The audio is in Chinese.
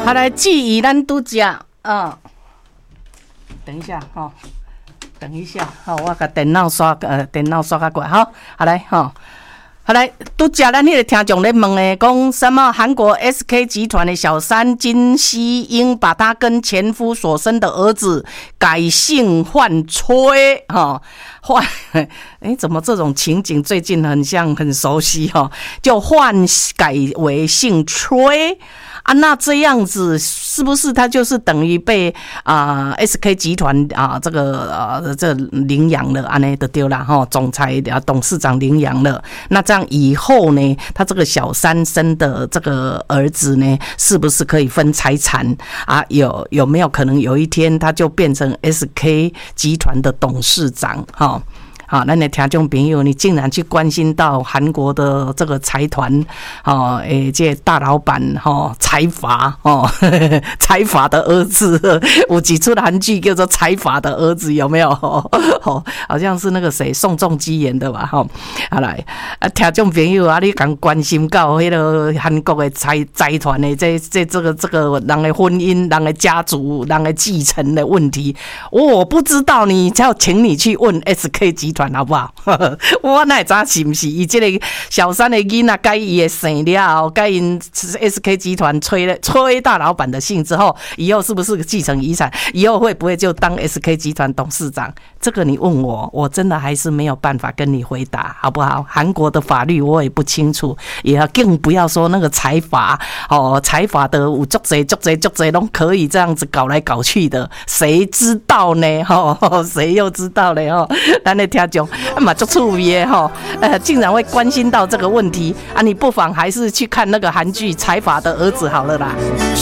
好来，记忆咱拄食啊，等一下哈，等一下哈，我把电脑刷较快哈，好来哈。好来，拄食咱迄个听众咧问诶，讲什么？韩国 SK 集团的小三金希英把他跟前夫所生的儿子改姓换崔哈换，怎么这种情景最近很熟悉哈？就改为姓崔。啊，那这样子是不是他就是等于被SK 集团这领养了，安尼就对了哈，总裁董事长领养了。那这样以后呢，他这个小三生的这个儿子呢，是不是可以分财产啊？有没有可能有一天他就变成 SK 集团的董事长哈？好，咱的听众朋友，你竟然去关心到韩国的这个财团，这大老板财阀财阀的儿子，有几出韩剧叫做《财阀的儿子》，有没有？好像是那个谁宋仲基演的吧？好来，听众朋友啊，你敢关心到迄个韩国的财团的这个人的婚姻、人的家族、人的继承的问题，我不知道，你要请你去问 SK 集团。好不好？我哪会知是不是？伊这个小三的囡仔改伊的姓了，改因 SK 集团崔大老板的姓之后，以后是不是继承遗产？以后会不会就当 SK 集团董事长？这个你问我，我真的还是没有办法跟你回答，好不好？韩国的法律我也不清楚，也更不要说那个财阀财阀的有足侪都可以这样子搞来搞去的，谁知道呢？谁又知道呢？咱的听众嘛足趣味的竟然会关心到这个问题啊！你不妨还是去看那个韩剧《财阀的儿子》好了啦。